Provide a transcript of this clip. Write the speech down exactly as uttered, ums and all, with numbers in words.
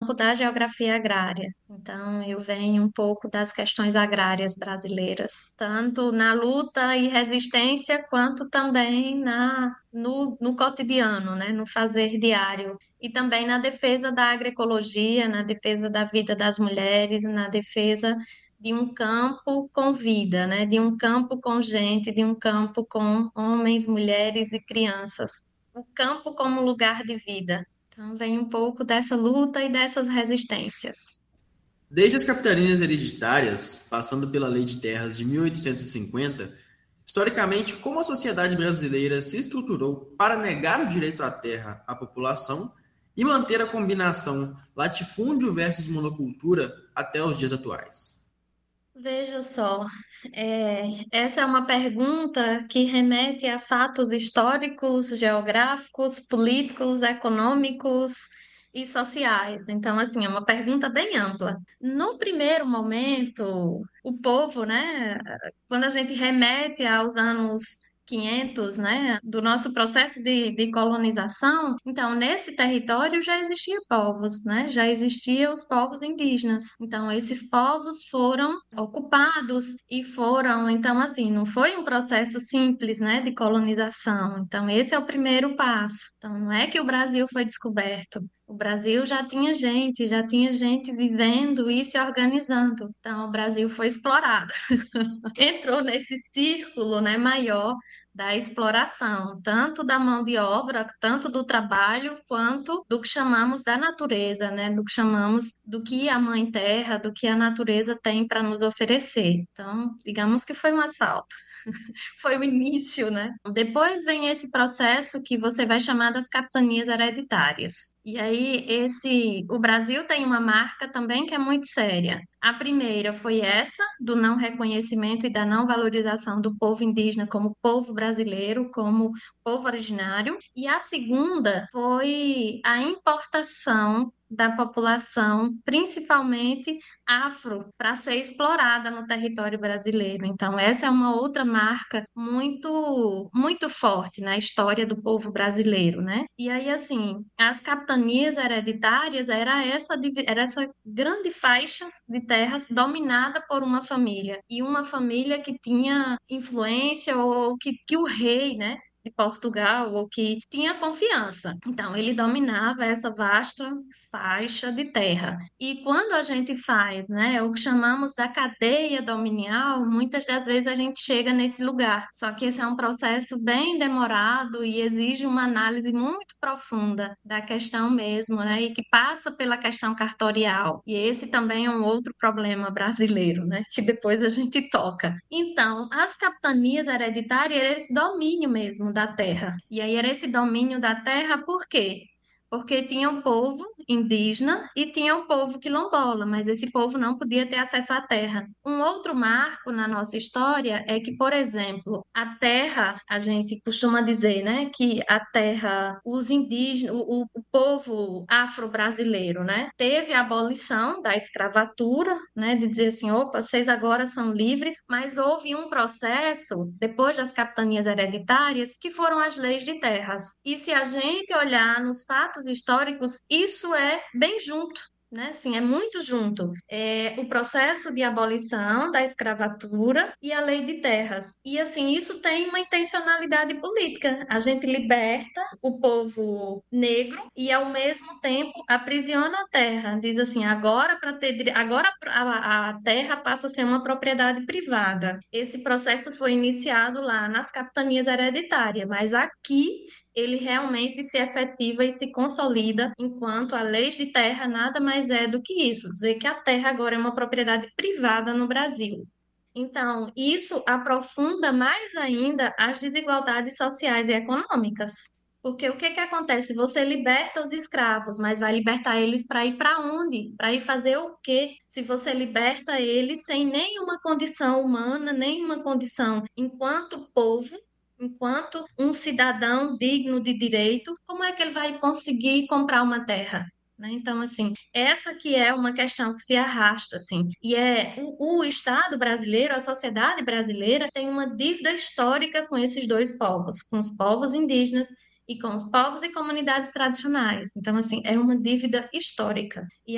campo da geografia agrária. Então, eu venho um pouco das questões agrárias brasileiras, tanto na luta e resistência, quanto também na, no, no cotidiano, né? No fazer diário. E também na defesa da agroecologia, na defesa da vida das mulheres, na defesa de um campo com vida, né? De um campo com gente, de um campo com homens, mulheres e crianças. O campo como lugar de vida. Então, vem um pouco dessa luta e dessas resistências. Desde as capitanias hereditárias, passando pela Lei de Terras de mil oitocentos e cinquenta, historicamente, como a sociedade brasileira se estruturou para negar o direito à terra à população e manter a combinação latifúndio versus monocultura até os dias atuais? Veja só, é, essa é uma pergunta que remete a fatos históricos, geográficos, políticos, econômicos e sociais. Então, assim, é uma pergunta bem ampla. No primeiro momento, o povo, né, quando a gente remete aos anos quinhentos, né, do nosso processo de, de colonização, então nesse território já existiam povos, né, já existiam os povos indígenas. Então esses povos foram ocupados e foram, então assim, não foi um processo simples, né, de colonização. Então esse é o primeiro passo. Então não é que o Brasil foi descoberto. O Brasil já tinha gente, já tinha gente vivendo e se organizando. Então, o Brasil foi explorado. Entrou nesse círculo, né, maior da exploração, tanto da mão de obra, tanto do trabalho, quanto do que chamamos da natureza, né, do que chamamos do que a mãe terra, do que a natureza tem para nos oferecer. Então, digamos que foi um assalto. Foi o início, né? Depois vem esse processo que você vai chamar das capitanias hereditárias. E aí, esse, o Brasil tem uma marca também que é muito séria. A primeira foi essa, do não reconhecimento e da não valorização do povo indígena como povo brasileiro, como povo originário. E a segunda foi a importação da população, principalmente afro, para ser explorada no território brasileiro. Então, essa é uma outra marca muito, muito forte na história do povo brasileiro, né? E aí, assim, as capitanias hereditárias era essa, divi- era essa grande faixa de terras dominada por uma família, e uma família que tinha influência ou que, que o rei, né? De Portugal, ou que tinha confiança. Então, ele dominava essa vasta faixa de terra. E quando a gente faz, né, o que chamamos da cadeia dominial, muitas das vezes a gente chega nesse lugar. Só que esse é um processo bem demorado e exige uma análise muito profunda da questão mesmo, né, e que passa pela questão cartorial. E esse também é um outro problema brasileiro, né, que depois a gente toca. Então, as capitanias hereditárias era esse domínio mesmo da terra. E aí era esse domínio da terra por quê? Porque tinha o povo indígena e tinha o povo quilombola, mas esse povo não podia ter acesso à terra. Um outro marco na nossa história é que, por exemplo, a terra, a gente costuma dizer, né, que a terra, os indígenas, o, o povo afro-brasileiro, né, teve a abolição da escravatura, né, de dizer assim, opa, vocês agora são livres, mas houve um processo, depois das capitanias hereditárias, que foram as leis de terras. E se a gente olhar nos fatos históricos, isso é bem junto. Né? Sim, é muito junto. É, o processo de abolição da escravatura e a lei de terras. E assim, isso tem uma intencionalidade política. A gente liberta o povo negro e ao mesmo tempo aprisiona a terra. Diz assim, agora para ter dire- agora a, a terra passa a ser uma propriedade privada. Esse processo foi iniciado lá nas capitanias hereditárias, mas aqui ele realmente se efetiva e se consolida enquanto a lei de terra nada mais é do que isso, dizer que a terra agora é uma propriedade privada no Brasil. Então, isso aprofunda mais ainda as desigualdades sociais e econômicas. Porque o que que acontece? Você liberta os escravos, mas vai libertar eles para ir para onde? Para ir fazer o quê? Se você liberta eles sem nenhuma condição humana, nenhuma condição enquanto povo, enquanto um cidadão digno de direito, como é que ele vai conseguir comprar uma terra? Né? Então, assim, essa que é uma questão que se arrasta, assim, e é o, o Estado brasileiro, a sociedade brasileira tem uma dívida histórica com esses dois povos, com os povos indígenas e com os povos e comunidades tradicionais. Então, assim, é uma dívida histórica. E